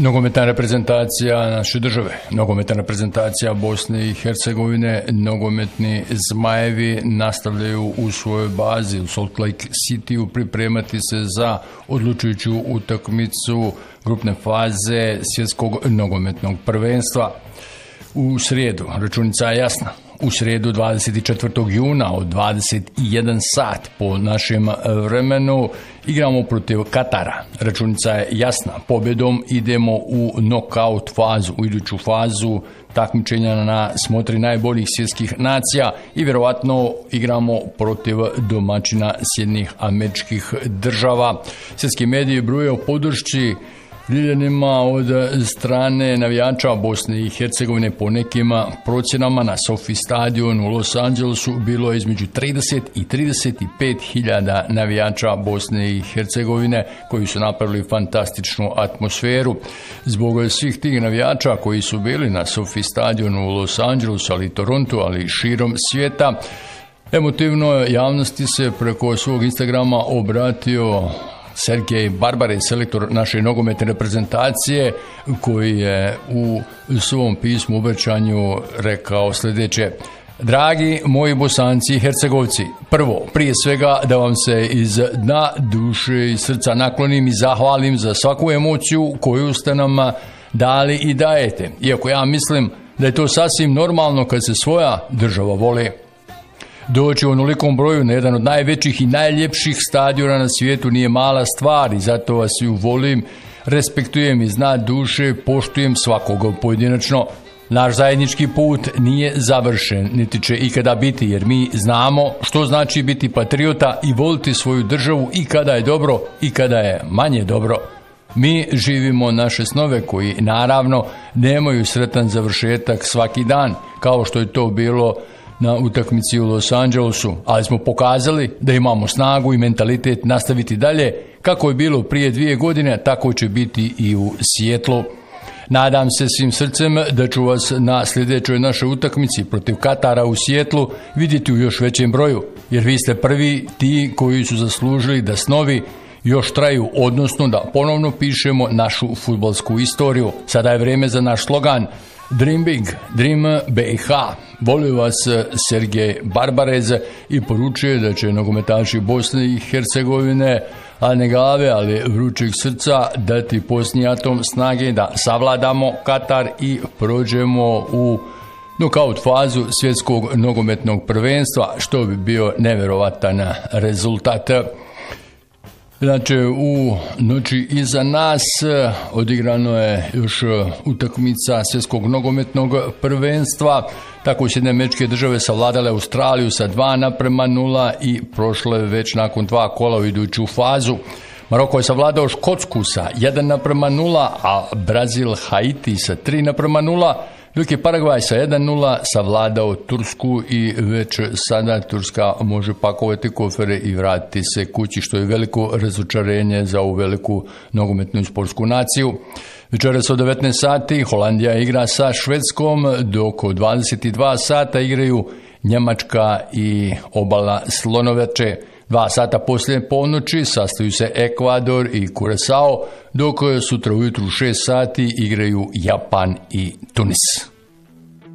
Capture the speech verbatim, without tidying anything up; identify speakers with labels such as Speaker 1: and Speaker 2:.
Speaker 1: Nogometna reprezentacija naše države, nogometna reprezentacija Bosne i Hercegovine, nogometni Zmajevi nastavljaju u svojoj bazi u Salt Lake Cityu pripremati se za odlučujuću utakmicu grupne faze svjetskog nogometnog prvenstva. U srijedu, računica je jasna, u srijedu dvadeset četvrtog juna od dvadeset jedan sat po našem vremenu igramo protiv Katara. Računica je jasna, pobjedom idemo u knockout fazu, u iduću fazu takmičenja na smotri najboljih svjetskih nacija i vjerovatno igramo protiv domaćina Sjedinjenih Američkih Država. Svjetski mediji bruje o podršci Liljanima od strane navijača Bosne i Hercegovine. Po nekim procjenama na SoFi stadionu u Los Angelesu bilo je između trideset i trideset pet hiljada navijača Bosne i Hercegovine koji su napravili fantastičnu atmosferu. Zbog svih tih navijača koji su bili na SoFi stadionu u Los Angelesu, ali i Torontu, ali i širom svijeta, emotivno javnosti se preko svog Instagrama obratio Sergej Barbarez, selektor naše nogometne reprezentacije, koji je u svom pismu obraćanju rekao sljedeće: dragi moji Bosanci i Hercegovci, prvo, prije svega da vam se iz dna duše i srca naklonim i zahvalim za svaku emociju koju ste nam dali i dajete, iako ja mislim da je to sasvim normalno kad se svoja država voli. Doći u onolikom broju na jedan od najvećih i najljepših stadiona na svijetu nije mala stvar i zato vas ju volim, respektujem iz dna duše, poštujem svakog pojedinačno. Naš zajednički put nije završen, niti će ikada biti, jer mi znamo što znači biti patriota i voliti svoju državu i kada je dobro i kada je manje dobro. Mi živimo naše snove koji naravno nemaju sretan završetak svaki dan, kao što je to bilo na utakmici u Los Angelesu, ali smo pokazali da imamo snagu i mentalitet nastaviti dalje. Kako je bilo prije dvije godine, tako će biti i u Sijetlu. Nadam se svim srcem da ću vas na sljedećoj našoj utakmici protiv Katara u Sijetlu vidjeti u još većem broju, jer vi ste prvi ti koji su zaslužili da snovi još traju, odnosno da ponovno pišemo našu fudbalsku istoriju. Sada je vrijeme za naš slogan Dream Big, Dream B i H. Volio vas Sergej Barbarez i poručuje da će nogometaši Bosne i Hercegovine, a ne glave, ali vrućeg srca, dati posljednji atom snage da savladamo Katar i prođemo u knockout fazu svjetskog nogometnog prvenstva, što bi bio nevjerovatan rezultat. Znači, u noći iza nas odigrano je još utakmica svjetskog nogometnog prvenstva. Tako Sjedinjene Američke Države savladale Australiju sa dva naprema nula i prošle već nakon dva kola u iduću fazu. Maroko je savladao Škotsku sa jedan naprema nula, a Brazil Haiti sa tri naprema nula, dok je Paragvaj sa jedan nula savladao Tursku i već sada Turska može pakovati kofere i vratiti se kući, što je veliko razočarenje za ovu veliku nogometnu i sportsku naciju. Večeras od devetnaest sati Holandija igra sa Švedskom, dok od dvadeset dva sata igraju Njemačka i Obala Slonovače. Dva sata poslije ponoći sastaju se Ekvador i Curaçao, dok sutra ujutru u šest sati igraju Japan i Tunis.